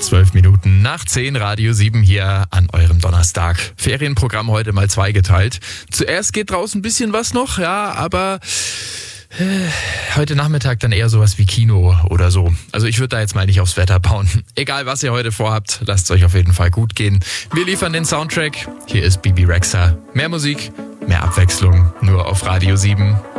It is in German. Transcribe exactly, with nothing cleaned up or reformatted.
Zwölf Minuten nach zehn, Radio sieben hier an eurem Donnerstag. Ferienprogramm heute mal zweigeteilt. Zuerst geht draußen ein bisschen was noch, ja, aber äh, heute Nachmittag dann eher sowas wie Kino oder so. Also ich würde da jetzt mal nicht aufs Wetter bauen. Egal, was ihr heute vorhabt, lasst es euch auf jeden Fall gut gehen. Wir liefern den Soundtrack. Hier ist Bibi Rexha. Mehr Musik, mehr Abwechslung, nur auf Radio sieben.